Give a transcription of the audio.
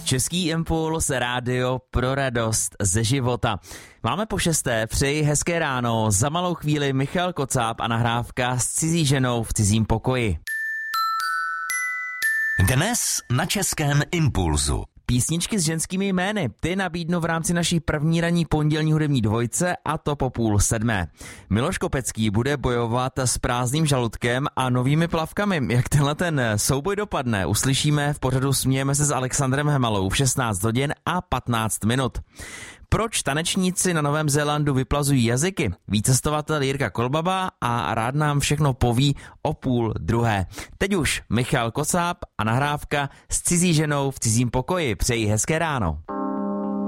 Český impuls, rádio pro radost ze života. Máme po 6. Přeji hezké ráno. Za malou chvíli Michal Kocáb a nahrávka s cizí ženou v cizím pokoji. Dnes na Českém impulzu. Písničky s ženskými jmény, ty nabídnu v rámci naší první ranní pondělní hudební dvojce, a to po 6:30. Miloš Kopecký bude bojovat s prázdným žaludkem a novými plavkami. Jak tenhle ten souboj dopadne, uslyšíme v pořadu Smějeme se s Alexandrem Hemalou v 16 hodin a 15 minut. Proč tanečníci na Novém Zélandu vyplazují jazyky? Výcestovatel Jirka Kolbaba a rád nám všechno poví o 12:30. Teď už Michal Kocáb a nahrávka s cizí ženou v cizím pokoji. Přeji hezké ráno.